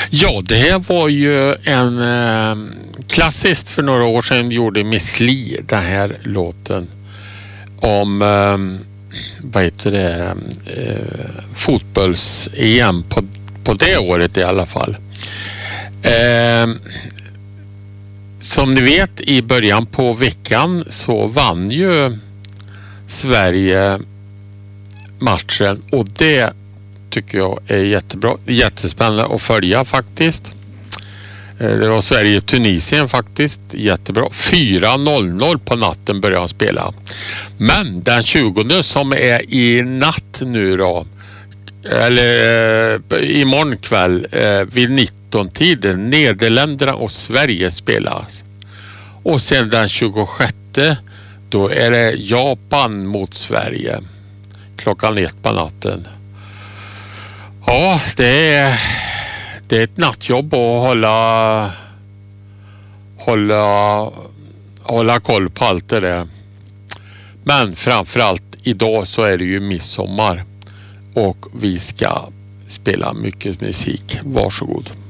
Ja, det här var ju en klassiskt för några år sedan gjorde Miss Li den här låten om vad heter det fotbolls-EM på det året i alla fall. Som ni vet i början på veckan så vann ju Sverige matchen och det tycker jag är jättebra. Jättespännande att följa faktiskt. Det var Sverige-Tunisien faktiskt. Jättebra. 4:00 på natten började han spela. Men den 20 som är i natt nu då, eller imorgon kväll vid 19-tiden, Nederländerna och Sverige spelas. Och sen den 26 då är det Japan mot Sverige. 1:00 på natten. Ja, det är ett nattjobb att hålla koll på allt det där. Men framförallt idag så är det ju midsommar och vi ska spela mycket musik. Varsågod.